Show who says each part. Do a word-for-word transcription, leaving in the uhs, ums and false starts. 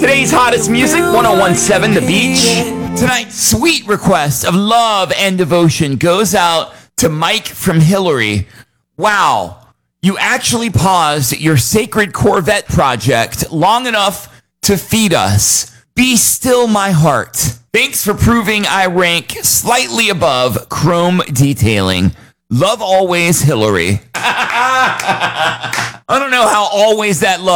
Speaker 1: Today's hottest music, one oh one point seven The Beach. Tonight's sweet request of love and devotion goes out to Mike from Hillary. Wow, you actually paused your sacred Corvette project long enough to feed us. Be still my heart. Thanks for proving I rank slightly above chrome detailing. Love always, Hillary. I don't know how always that love